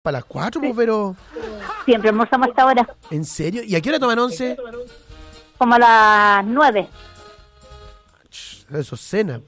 Para las 4, pues, pero... Siempre almorzamos hasta ahora. ¿En serio? ¿Y a qué hora toman once? Como a las 9. Eso es cena.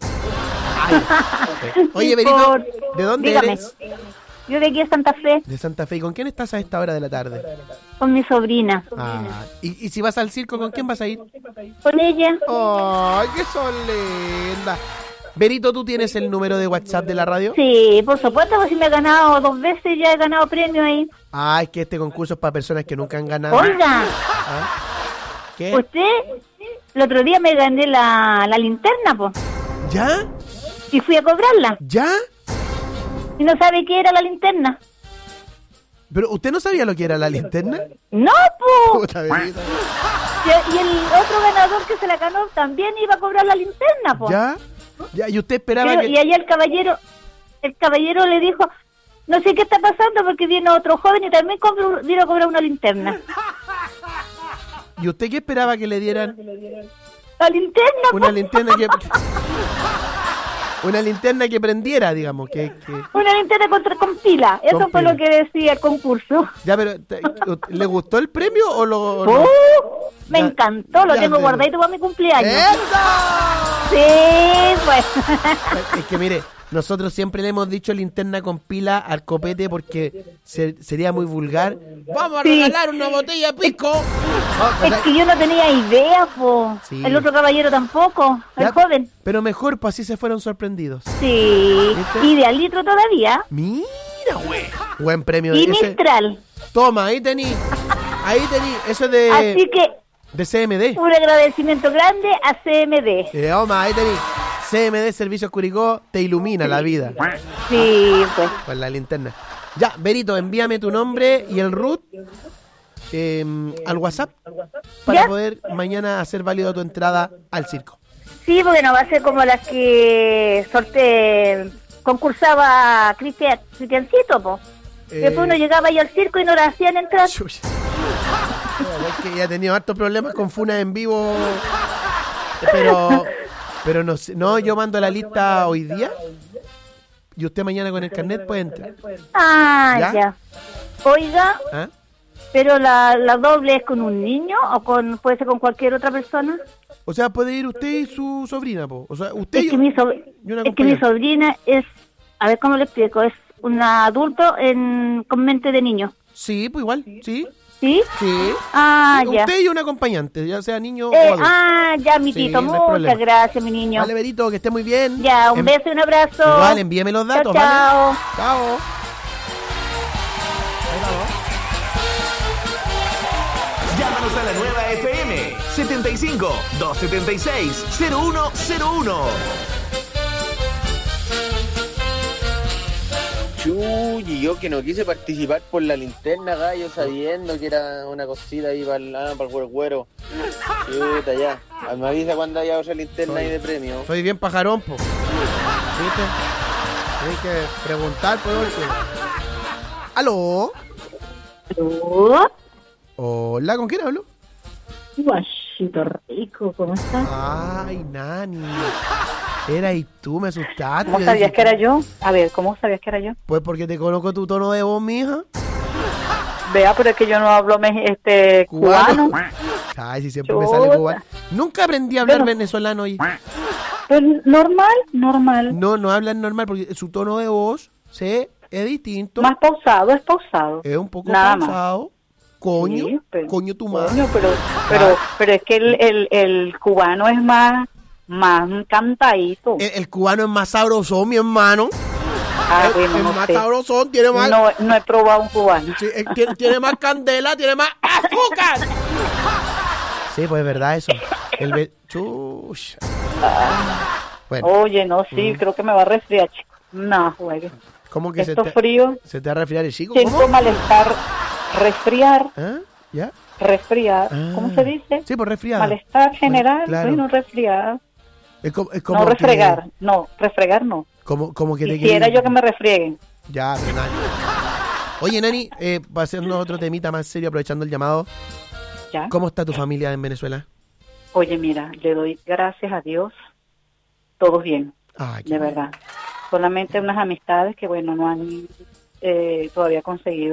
Oye, Berito, ¿de dónde Dígame. eres? Yo de aquí a Santa Fe, De Santa Fe. ¿Y con quién estás a esta hora de la tarde? con mi sobrina. ¿Y si vas al circo, con quién vas a ir? Con ella. ¡Ay, qué son lindas! Berito, ¿tú tienes el número de WhatsApp de la radio? Sí, por supuesto, pues si me he ganado 2 veces, ya he ganado premio ahí. Es que este concurso es para personas que nunca han ganado. Oiga, ¿Qué? usted, el otro día me gané la linterna, pues, ¿Ya? y fui a cobrarla. ¿Ya? Y no sabe qué era la linterna. ¿Pero usted no sabía lo que era la linterna? No, pues. Puta, Berito. Y el otro ganador que se la ganó también iba a cobrar la linterna, pues. ¿Ya? ¿Ya? ¿Y usted esperaba que...? Y allá el caballero le dijo, no sé qué está pasando porque viene otro joven y también vino a cobrar una linterna. ¿Y usted qué esperaba que le dieran? La linterna, Una po. linterna que... Una linterna que prendiera, digamos, que... Una linterna con pila. Eso Con fue pila. lo que decía el concurso. Ya, pero ¿le gustó el premio o lo...? ¡Uh! Me Ya, encantó, lo ya tengo te- guardadito para mi cumpleaños. ¡Eso! Sí, pues. Es que mire, nosotros siempre le hemos dicho linterna con pila al copete porque sería muy vulgar. ¡Vamos a Sí. regalar una botella de pisco! Es que yo no tenía idea, po. Sí. El otro caballero tampoco, el Ya, joven. Pero mejor, pues así se fueron sorprendidos. Sí. ¿Viste? Y de al litro todavía. Mira, güey. Buen premio. Y ese. Mistral. Toma, ahí tení. Ahí tení. Eso es de... Así que De CMD. un agradecimiento grande a CMD. Toma, ahí tení. CMD Servicios Curicó te ilumina la vida Sí, pues. con la linterna. Ya, Berito, envíame tu nombre y el root al WhatsApp para ¿Ya? poder mañana hacer válido tu entrada al circo. Sí, porque no va a ser como las que concursaba Cristiancito, po. Después uno llegaba ahí al circo y no le hacían entrar. Chucha. Es que ya he tenido hartos problemas con funas en vivo. Pero no sé. No, yo mando la lista hoy día. Y usted mañana con el carnet puede entrar. Ah, ¿Ya? ya. Oiga, ¿Ah? pero la doble es con un niño o puede ser con cualquier otra persona. O sea, puede ir usted y su sobrina, po. O sea, usted Es que mi y una es que mi acompañante. sobrina es, a ver cómo le explico, es un adulto con mente de niño. Sí, pues igual, sí. ¿Sí? Sí. Ah, ya. Usted y un acompañante, ya sea niño o adulto. Ya, mi Sí, Tito, no hay muchas problema. gracias, mi niño. Vale, Berito, que esté muy bien. Ya, un beso y un abrazo. Igual, envíeme los datos, Chao, chao. ¿vale? Chao. Llámanos a la nueva FM 75 276 0101. Chuy, yo que no quise participar por la linterna, gallo, sabiendo que era una cosita ahí para el güero. Chuta, ya. Me avisa cuando haya otra linterna ahí de premio. Soy bien pajarón, po. ¿Viste? Tienes que preguntar, por último. ¿Aló? Hola, ¿con quién hablo? Guachito rico, ¿cómo estás? Ay, Nani. Era y tú, me asustaste. ¿Cómo Yo sabías dije, que era yo? A ver, ¿cómo sabías que era yo? Pues porque te conozco tu tono de voz, mija. Vea, pero es que yo no hablo cubano. Ay, si siempre me sale Chuta. cubano. Nunca aprendí a hablar Pero- venezolano y... Pues normal. No hablan normal porque su tono de voz es distinto. Más pausado, es pausado. Es un poco Nada más. pausado. Coño, Sí, pero- coño tu madre. Coño, pero es que el cubano es más cantadito. El cubano es más sabroso, mi hermano. Bueno, es no más sé. sabrosón, tiene más... No he probado un cubano. Sí, tiene más candela, tiene más azúcar. Sí, pues es verdad eso. Chucha. Bueno, Oye, no, sí, creo que me va a resfriar, chico. No, juegue. ¿cómo que Esto frío, se te va a resfriar el chico? siento ¿Cómo? malestar, resfriar, ¿Ah? ¿Ya? ¿cómo se dice? Sí, por resfriado. Malestar general, Claro. Bueno, resfriar. Es como No, que- refregar, refregar no. Como que te Quisiera quería- yo que me refrieguen. Ya, pero Nani. Oye, Nani, va a hacernos otro temita más serio aprovechando el llamado. ¿Ya? ¿Cómo está tu familia en Venezuela? Oye, mira, le doy gracias a Dios, todo bien, Ay, qué de bien. verdad. Solamente unas amistades que, bueno, no han todavía conseguido.